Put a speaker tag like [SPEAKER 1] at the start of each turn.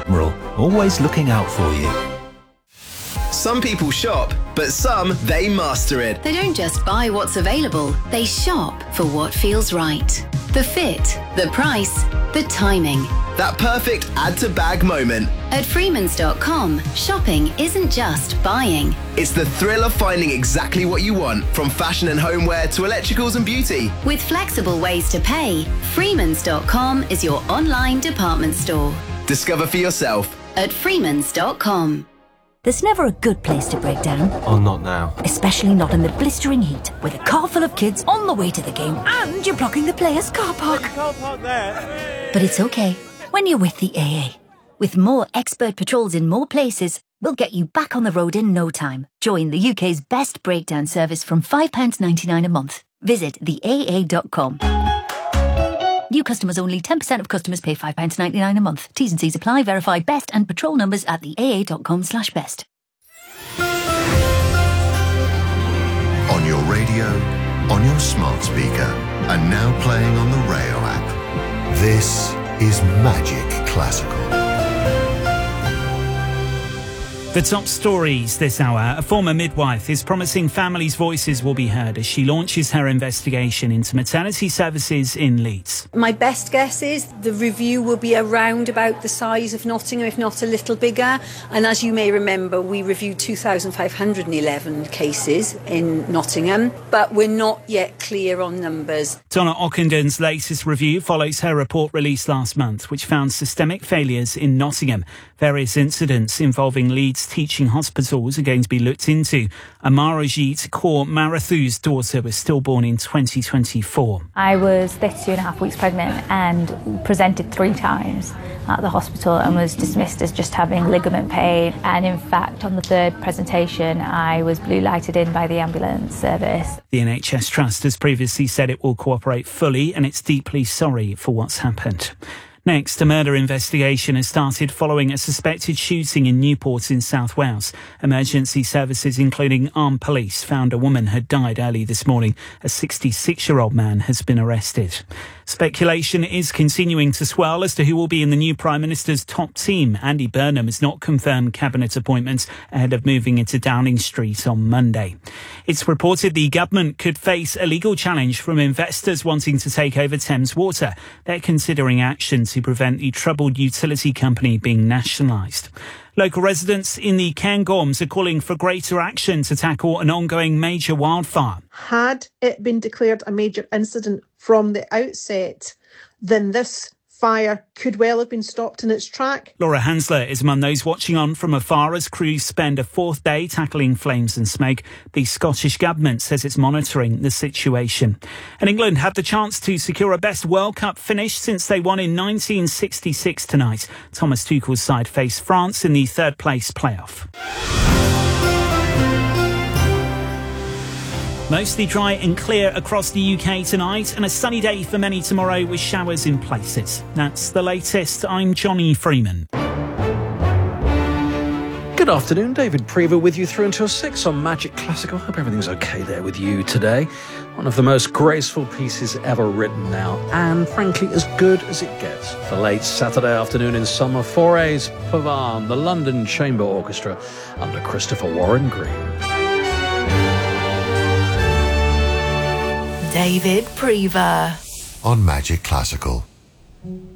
[SPEAKER 1] Admiral, always looking out for you.
[SPEAKER 2] Some people shop, but some, they master it.
[SPEAKER 3] They don't just buy what's available, they shop for what feels right. The fit, the price, the timing.
[SPEAKER 2] That perfect add-to-bag moment.
[SPEAKER 3] At Freemans.com, shopping isn't just buying.
[SPEAKER 2] It's the thrill of finding exactly what you want, from fashion and homeware to electricals and beauty.
[SPEAKER 3] With flexible ways to pay, Freemans.com is your online department store.
[SPEAKER 2] Discover for yourself
[SPEAKER 3] at Freemans.com.
[SPEAKER 4] There's never a good place to break down.
[SPEAKER 5] Oh, not now.
[SPEAKER 4] Especially not in the blistering heat, with a car full of kids on the way to the game and you're blocking the players' car park.
[SPEAKER 6] You can't park there.
[SPEAKER 4] But it's okay when you're with the AA. With more expert patrols in more places, we'll get you back on the road in no time. Join the UK's best breakdown service from £5.99 a month. Visit theaa.com. New customers only. 10% of customers pay £5.99 a month. T's and C's apply. Verify best and patrol numbers at theaa.com/best.
[SPEAKER 7] On your radio, on your smart speaker, and now playing on the Rayo app. This is Magic Classical.
[SPEAKER 8] The top stories this hour. A former midwife is promising families' voices will be heard as she launches her investigation into maternity services in Leeds.
[SPEAKER 9] My best guess is the review will be around about the size of Nottingham, if not a little bigger. And as you may remember, we reviewed 2,511 cases in Nottingham, but we're not yet clear on numbers.
[SPEAKER 8] Donna Ockendon's latest review follows her report released last month, which found systemic failures in Nottingham. Various incidents involving Leeds teaching hospitals are going to be looked into. Amarajit Kaur Marathu's daughter was stillborn in 2024.
[SPEAKER 10] I was 32.5 weeks pregnant and presented 3 times at the hospital and was dismissed as just having ligament pain. And in fact, on the 3rd presentation, I was blue lighted in by the ambulance service.
[SPEAKER 8] The NHS Trust has previously said it will cooperate fully and it's deeply sorry for what's happened. Next, a murder investigation has started following a suspected shooting in Newport in South Wales. Emergency services, including armed police, found a woman had died early this morning. A 66-year-old man has been arrested. Speculation is continuing to swell as to who will be in the new Prime Minister's top team. Andy Burnham has not confirmed cabinet appointments ahead of moving into Downing Street on Monday. It's reported the government could face a legal challenge from investors wanting to take over Thames Water. They're considering action to prevent the troubled utility company being nationalised. Local residents in the Cairngorms are calling for greater action to tackle an ongoing major wildfire.
[SPEAKER 11] Had it been declared a major incident from the outset, then this fire could well have been stopped in its track.
[SPEAKER 8] Laura Hansler is among those watching on from afar as crews spend a 4th day tackling flames and smoke. The Scottish Government says it's monitoring the situation. And England had the chance to secure a best World Cup finish since they won in 1966 tonight. Thomas Tuchel's side face France in the 3rd place playoff. Mostly dry and clear across the UK tonight and a sunny day for many tomorrow with showers in places. That's the latest. I'm Johnny Freeman.
[SPEAKER 12] Good afternoon, David Prever with you through until 6 on Magic Classical. Hope everything's okay there with you today. One of the most graceful pieces ever written now, and frankly as good as it gets. For late Saturday afternoon in summer, 4A's Pavan, the London Chamber Orchestra under Christopher Warren Green.
[SPEAKER 13] David Prever
[SPEAKER 7] on Magic Classical.